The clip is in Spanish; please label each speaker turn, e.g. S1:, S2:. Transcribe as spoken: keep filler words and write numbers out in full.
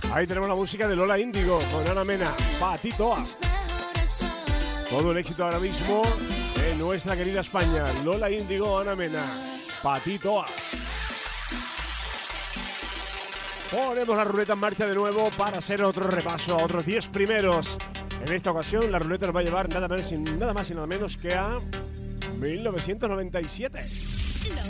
S1: Ahí tenemos la música de Lola Índigo con Ana Mena, Patitoa. Todo el éxito ahora mismo de nuestra querida España. Lola Índigo, Ana Mena, Patitoa. Ponemos la ruleta en marcha de nuevo para hacer otro repaso a otros diez primeros. En esta ocasión la ruleta nos va a llevar nada más, nada más y nada menos que a mil novecientos noventa y siete.